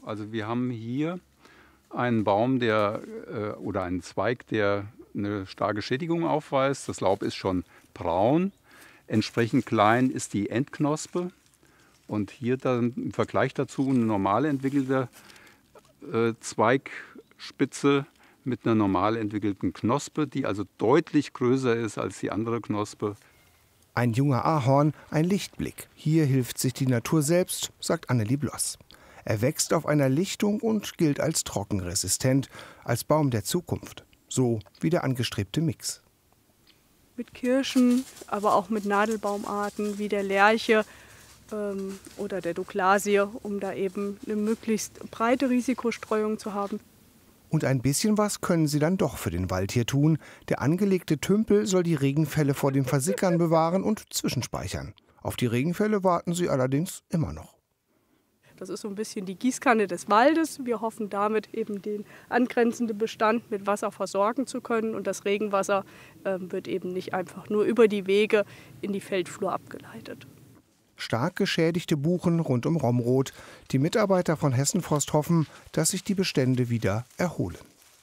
Also wir haben hier einen Baum, oder einen Zweig, der eine starke Schädigung aufweist. Das Laub ist schon braun. Entsprechend klein ist die Endknospe. Und hier dann im Vergleich dazu eine normal entwickelte Zweigspitze mit einer normal entwickelten Knospe, die also deutlich größer ist als die andere Knospe. Ein junger Ahorn, ein Lichtblick. Hier hilft sich die Natur selbst, sagt Annelie Bloss. Er wächst auf einer Lichtung und gilt als trockenresistent, als Baum der Zukunft. So wie der angestrebte Mix. Mit Kirschen, aber auch mit Nadelbaumarten wie der Lärche oder der Douglasie, um da eben eine möglichst breite Risikostreuung zu haben. Und ein bisschen was können sie dann doch für den Wald hier tun. Der angelegte Tümpel soll die Regenfälle vor dem Versickern bewahren und zwischenspeichern. Auf die Regenfälle warten sie allerdings immer noch. Das ist so ein bisschen die Gießkanne des Waldes. Wir hoffen damit eben den angrenzenden Bestand mit Wasser versorgen zu können. Und das Regenwasser wird eben nicht einfach nur über die Wege in die Feldflur abgeleitet. Stark geschädigte Buchen rund um Romroth. Die Mitarbeiter von Hessenforst hoffen, dass sich die Bestände wieder erholen.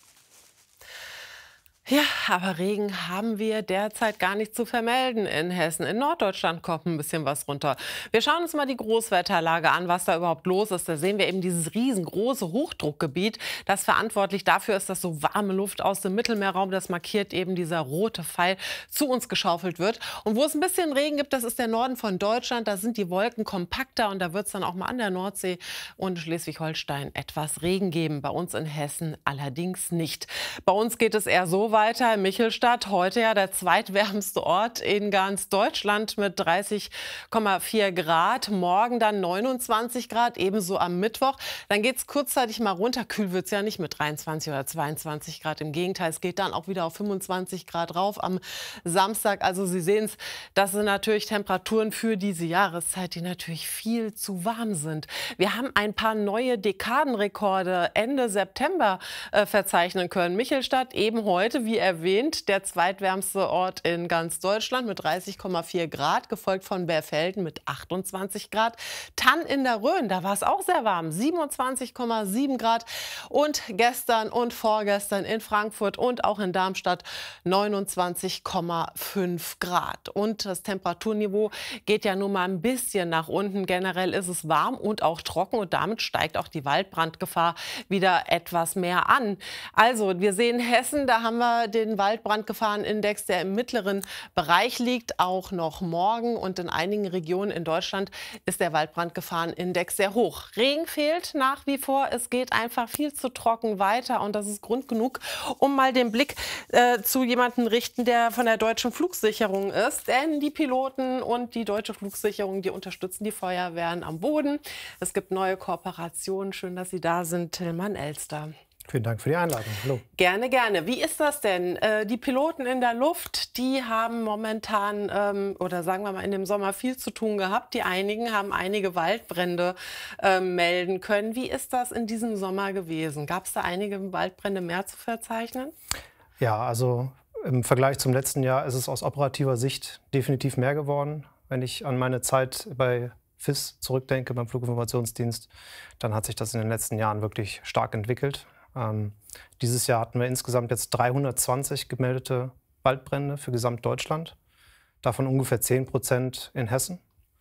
Ja, aber Regen haben wir derzeit gar nicht zu vermelden in Hessen. In Norddeutschland kommt ein bisschen was runter. Wir schauen uns mal die Großwetterlage an, was da überhaupt los ist. Da sehen wir eben dieses riesengroße Hochdruckgebiet, das verantwortlich dafür ist, dass so warme Luft aus dem Mittelmeerraum, das markiert eben dieser rote Pfeil, zu uns geschaufelt wird. Und wo es ein bisschen Regen gibt, das ist der Norden von Deutschland. Da sind die Wolken kompakter und da wird es dann auch mal an der Nordsee und Schleswig-Holstein etwas Regen geben. Bei uns in Hessen allerdings nicht. Bei uns geht es eher so weiter. Michelstadt, heute ja der zweitwärmste Ort in ganz Deutschland mit 30,4 Grad. Morgen dann 29 Grad, ebenso am Mittwoch. Dann geht es kurzzeitig mal runter. Kühl wird es ja nicht mit 23 oder 22 Grad. Im Gegenteil, es geht dann auch wieder auf 25 Grad rauf am Samstag. Also Sie sehen es, das sind natürlich Temperaturen für diese Jahreszeit, die natürlich viel zu warm sind. Wir haben ein paar neue Dekadenrekorde Ende September verzeichnen können. Michelstadt eben heute, wie erwähnt, der zweitwärmste Ort in ganz Deutschland mit 30,4 Grad, gefolgt von Berfelden mit 28 Grad. Tann in der Rhön, da war es auch sehr warm, 27,7 Grad. Und gestern und vorgestern in Frankfurt und auch in Darmstadt 29,5 Grad. Und das Temperaturniveau geht ja nun mal ein bisschen nach unten. Generell ist es warm und auch trocken und damit steigt auch die Waldbrandgefahr wieder etwas mehr an. Also wir sehen Hessen, da haben wir den Waldbrandgefahrenindex, der im mittleren Bereich liegt, auch noch morgen. Und in einigen Regionen in Deutschland ist der Waldbrandgefahrenindex sehr hoch. Regen fehlt nach wie vor. Es geht einfach viel zu trocken weiter. Und das ist Grund genug, um mal den Blick zu jemandem richten, der von der Deutschen Flugsicherung ist. Denn die Piloten und die Deutsche Flugsicherung, die unterstützen die Feuerwehren am Boden. Es gibt neue Kooperationen. Schön, dass Sie da sind, Tillmann Elster. Vielen Dank für die Einladung. Hallo. Gerne, gerne. Wie ist das denn? Die Piloten in der Luft, die haben momentan oder sagen wir mal in dem Sommer viel zu tun gehabt. Die einigen haben einige Waldbrände melden können. Wie ist das in diesem Sommer gewesen? Gab es da einige Waldbrände mehr zu verzeichnen? Ja, also im Vergleich zum letzten Jahr ist es aus operativer Sicht definitiv mehr geworden. Wenn ich an meine Zeit bei FIS zurückdenke, beim Fluginformationsdienst, dann hat sich das in den letzten Jahren wirklich stark entwickelt. Dieses Jahr hatten wir insgesamt jetzt 320 gemeldete Waldbrände für Gesamtdeutschland, davon ungefähr 10% in Hessen.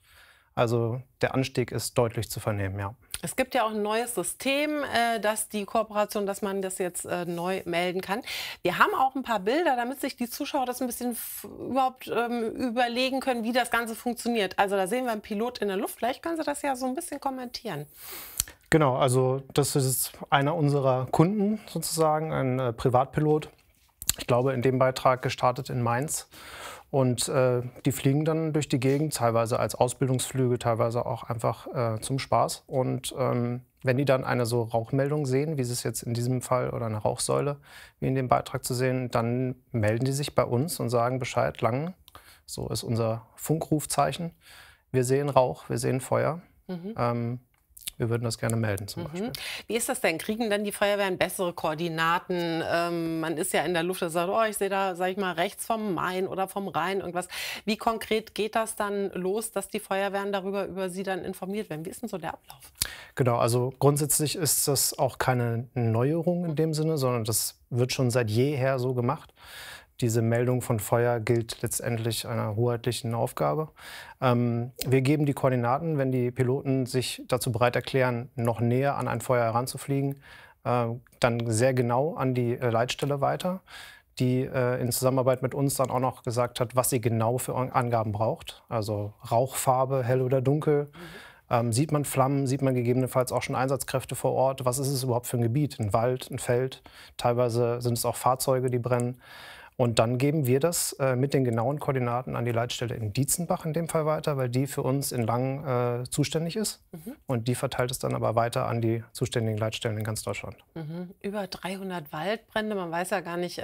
Also der Anstieg ist deutlich zu vernehmen, ja. Es gibt ja auch ein neues System, dass die Kooperation, dass man das jetzt neu melden kann. Wir haben auch ein paar Bilder, damit sich die Zuschauer das ein bisschen überhaupt überlegen können, wie das Ganze funktioniert. Also da sehen wir einen Pilot in der Luft. Vielleicht können Sie das ja so ein bisschen kommentieren. Genau, also das ist einer unserer Kunden sozusagen, ein Privatpilot. Ich glaube, in dem Beitrag gestartet in Mainz. Und die fliegen dann durch die Gegend, teilweise als Ausbildungsflüge, teilweise auch einfach zum Spaß. Und wenn die dann eine so Rauchmeldung sehen, wie sie es jetzt in diesem Fall, oder eine Rauchsäule, wie in dem Beitrag zu sehen, dann melden die sich bei uns und sagen Bescheid, Langen, so ist unser Funkrufzeichen. Wir sehen Rauch, wir sehen Feuer. wir würden das gerne melden zum Beispiel. Wie ist das denn? Kriegen denn die Feuerwehren bessere Koordinaten? Man ist ja in der Luft, da sagt, oh, ich sehe da, sag ich mal, rechts vom Main oder vom Rhein irgendwas. Wie konkret geht das dann los, dass die Feuerwehren darüber über Sie dann informiert werden? Wie ist denn so der Ablauf? Genau, also grundsätzlich ist das auch keine Neuerung in dem Sinne, sondern das wird schon seit jeher so gemacht. Diese Meldung von Feuer gilt letztendlich einer hoheitlichen Aufgabe. Wir geben die Koordinaten, wenn die Piloten sich dazu bereit erklären, noch näher an ein Feuer heranzufliegen, dann sehr genau an die Leitstelle weiter, die in Zusammenarbeit mit uns dann auch noch gesagt hat, was sie genau für Angaben braucht. Also Rauchfarbe, hell oder dunkel. Sieht man Flammen, sieht man gegebenenfalls auch schon Einsatzkräfte vor Ort. Was ist es überhaupt für ein Gebiet? Ein Wald, ein Feld, teilweise sind es auch Fahrzeuge, die brennen. Und dann geben wir das mit den genauen Koordinaten an die Leitstelle in Dietzenbach in dem Fall weiter, weil die für uns in Langen zuständig ist. Und die verteilt es dann aber weiter an die zuständigen Leitstellen in ganz Deutschland. Über 300 Waldbrände, man weiß ja gar nicht,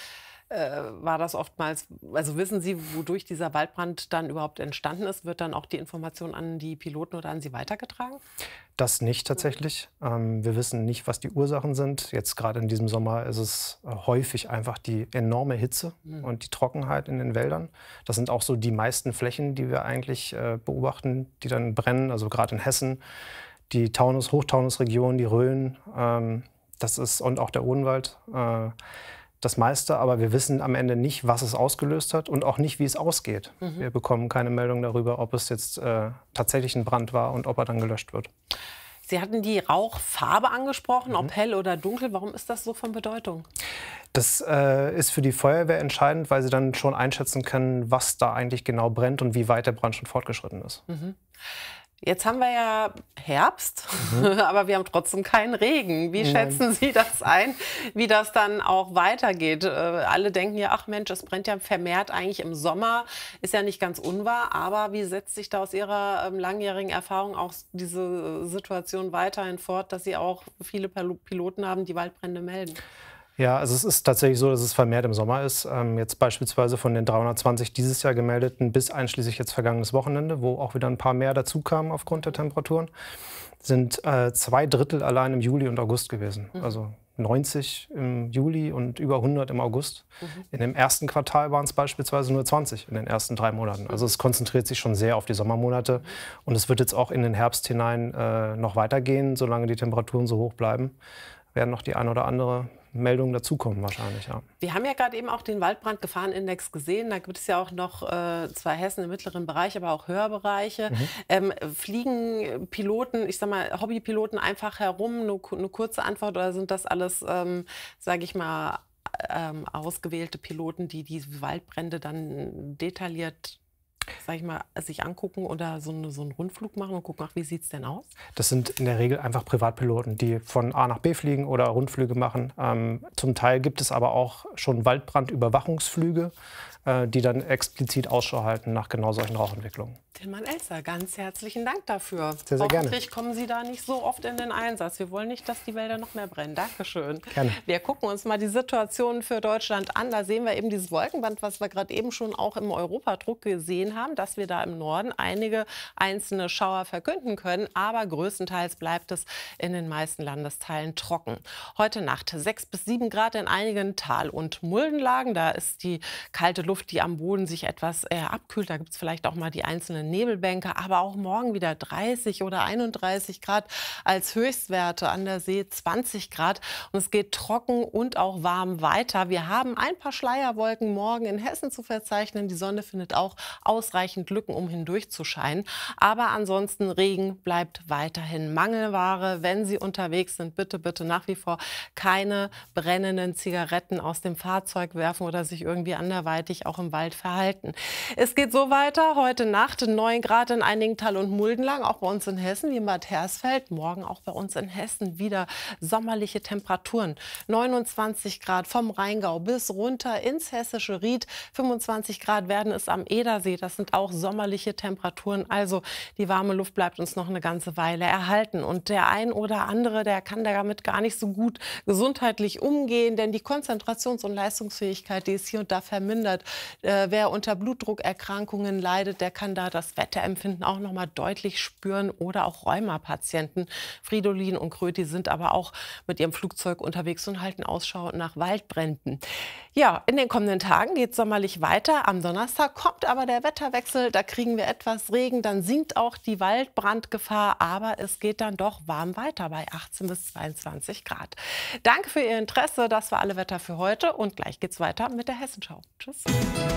war das oftmals, also wissen Sie, wodurch dieser Waldbrand dann überhaupt entstanden ist? Wird dann auch die Information an die Piloten oder an Sie weitergetragen? Das nicht tatsächlich. Wir wissen nicht, was die Ursachen sind. Jetzt gerade in diesem Sommer ist es häufig einfach die enorme Hitze und die Trockenheit in den Wäldern. Das sind auch so die meisten Flächen, die wir eigentlich beobachten, die dann brennen. Also gerade in Hessen, die Hochtaunusregion, die Rhön, das ist, und auch der Odenwald. Das meiste, aber wir wissen am Ende nicht, was es ausgelöst hat und auch nicht, wie es ausgeht. Wir bekommen keine Meldung darüber, ob es jetzt tatsächlich ein Brand war und ob er dann gelöscht wird. Sie hatten die Rauchfarbe angesprochen, ob hell oder dunkel. Warum ist das so von Bedeutung? Das ist für die Feuerwehr entscheidend, weil sie dann schon einschätzen können, was da eigentlich genau brennt und wie weit der Brand schon fortgeschritten ist. Jetzt haben wir ja Herbst, aber wir haben trotzdem keinen Regen. Wie schätzen Sie das ein, wie das dann auch weitergeht? Alle denken ja, ach Mensch, es brennt ja vermehrt eigentlich im Sommer. Ist ja nicht ganz unwahr, aber wie setzt sich da aus Ihrer langjährigen Erfahrung auch diese Situation weiterhin fort, dass Sie auch viele Piloten haben, die Waldbrände melden? Ja, also es ist tatsächlich so, dass es vermehrt im Sommer ist. Jetzt beispielsweise von den 320 dieses Jahr gemeldeten bis einschließlich jetzt vergangenes Wochenende, wo auch wieder ein paar mehr dazu kamen aufgrund der Temperaturen, sind 2 Drittel allein im Juli und August gewesen. Also 90 im Juli und über 100 im August. In dem ersten Quartal waren es beispielsweise nur 20 in den ersten 3 Monaten. Also es konzentriert sich schon sehr auf die Sommermonate. Und es wird jetzt auch in den Herbst hinein noch weitergehen, solange die Temperaturen so hoch bleiben. Werden noch die ein oder andere Meldungen dazukommen wahrscheinlich, ja. Wir haben ja gerade eben auch den Waldbrandgefahrenindex gesehen. Da gibt es ja auch noch 2 Hessen im mittleren Bereich, aber auch Höherbereiche. Fliegen Piloten, ich sag mal Hobbypiloten einfach herum? Nur eine kurze Antwort, oder sind das alles, sage ich mal, ausgewählte Piloten, die diese Waldbrände dann detailliert, sag ich mal, sich angucken oder so einen Rundflug machen und gucken, ach, wie sieht es denn aus? Das sind in der Regel einfach Privatpiloten, die von A nach B fliegen oder Rundflüge machen. Zum Teil gibt es aber auch schon Waldbrandüberwachungsflüge, die dann explizit Ausschau halten nach genau solchen Rauchentwicklungen. Tilman Elster, ganz herzlichen Dank dafür. Sehr, sehr gerne. Hoffentlich kommen Sie da nicht so oft in den Einsatz. Wir wollen nicht, dass die Wälder noch mehr brennen. Dankeschön. Gerne. Wir gucken uns mal die Situation für Deutschland an. Da sehen wir eben dieses Wolkenband, was wir gerade eben schon auch im Europadruck gesehen haben, dass wir da im Norden einige einzelne Schauer verkünden können. Aber größtenteils bleibt es in den meisten Landesteilen trocken. Heute Nacht 6 bis 7 Grad in einigen Tal- und Muldenlagen. Da ist die kalte Luft, die am Boden sich etwas abkühlt. Da gibt es vielleicht auch mal die einzelnen Nebelbänke, aber auch morgen wieder 30 oder 31 Grad als Höchstwerte, an der See 20 Grad. Und es geht trocken und auch warm weiter. Wir haben ein paar Schleierwolken morgen in Hessen zu verzeichnen. Die Sonne findet auch ausreichend Lücken, um hindurch zu scheinen. Aber ansonsten Regen bleibt weiterhin Mangelware. Wenn Sie unterwegs sind, bitte, bitte nach wie vor keine brennenden Zigaretten aus dem Fahrzeug werfen oder sich irgendwie anderweitig auch im Wald verhalten. Es geht so weiter. Heute Nacht 9 Grad in einigen Tal- und Muldenlagen, auch bei uns in Hessen, wie in Bad Hersfeld. Morgen auch bei uns in Hessen wieder sommerliche Temperaturen. 29 Grad vom Rheingau bis runter ins hessische Ried. 25 Grad werden es am Edersee. Das sind auch sommerliche Temperaturen. Also die warme Luft bleibt uns noch eine ganze Weile erhalten. Und der ein oder andere, der kann damit gar nicht so gut gesundheitlich umgehen, denn die Konzentrations- und Leistungsfähigkeit, die ist hier und da vermindert. Wer unter Blutdruckerkrankungen leidet, der kann da das das Wetterempfinden auch noch mal deutlich spüren oder auch Rheumapatienten. Fridolin und Kröti sind aber auch mit ihrem Flugzeug unterwegs und halten Ausschau nach Waldbränden. Ja, in den kommenden Tagen geht es sommerlich weiter. Am Donnerstag kommt aber der Wetterwechsel. Da kriegen wir etwas Regen. Dann sinkt auch die Waldbrandgefahr. Aber es geht dann doch warm weiter bei 18 bis 22 Grad. Danke für Ihr Interesse. Das war Alle Wetter für heute. Und gleich geht's weiter mit der Hessenschau. Tschüss.